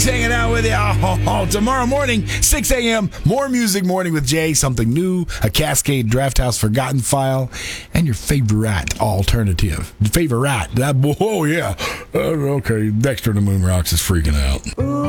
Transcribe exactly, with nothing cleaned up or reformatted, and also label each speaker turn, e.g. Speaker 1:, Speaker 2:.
Speaker 1: hanging out with you. Oh, tomorrow morning, six a.m., more Music Morning with Jay. Something new, a Cascade Draft House Forgotten file, and your favorite alternative. Favorite. That, oh, yeah. Uh, okay, Dexter the Moon Rocks is freaking out.